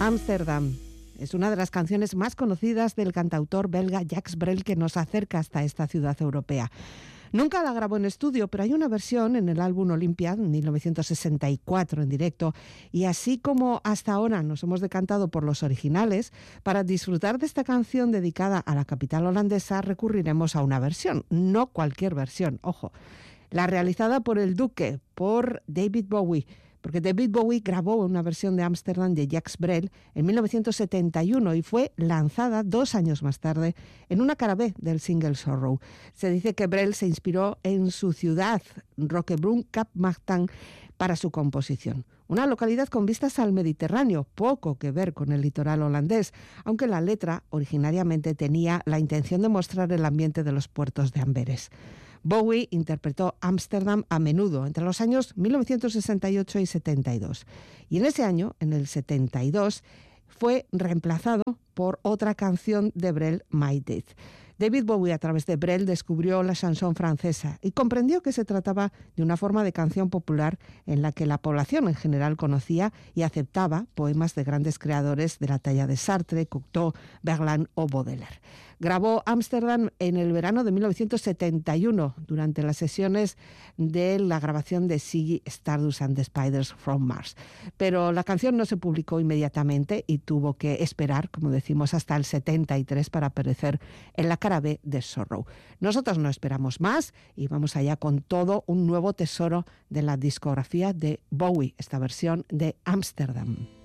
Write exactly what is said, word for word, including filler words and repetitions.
Amsterdam es una de las canciones más conocidas del cantautor belga Jacques Brel, que nos acerca hasta esta ciudad europea. Nunca la grabó en estudio, pero hay una versión en el álbum Olympia, en mil novecientos sesenta y cuatro, en directo. Y así como hasta ahora nos hemos decantado por los originales, para disfrutar de esta canción dedicada a la capital holandesa recurriremos a una versión, no cualquier versión, ojo, la realizada por el Duque, por David Bowie, porque David Bowie grabó una versión de Amsterdam de Jacques Brel en mil novecientos setenta y uno y fue lanzada dos años más tarde en una cara B del single Sorrow. Se dice que Brel se inspiró en su ciudad, Roquebrune Cap Martin, para su composición. Una localidad con vistas al Mediterráneo, poco que ver con el litoral holandés, aunque la letra originariamente tenía la intención de mostrar el ambiente de los puertos de Amberes. Bowie interpretó Amsterdam a menudo entre los años mil novecientos sesenta y ocho y setenta y dos. Y en ese año, en el setenta y dos, fue reemplazado por otra canción de Brel, My Death. David Bowie, a través de Brel, descubrió la chanson francesa y comprendió que se trataba de una forma de canción popular en la que la población en general conocía y aceptaba poemas de grandes creadores de la talla de Sartre, Cocteau, Verlaine o Baudelaire. Grabó Amsterdam en el verano de mil novecientos setenta y uno, durante las sesiones de la grabación de Ziggy Stardust and the Spiders from Mars. Pero la canción no se publicó inmediatamente y tuvo que esperar, como decimos, hasta el setenta y tres para aparecer en la cara B de Sorrow. Nosotros no esperamos más y vamos allá con todo un nuevo tesoro de la discografía de Bowie, esta versión de Amsterdam.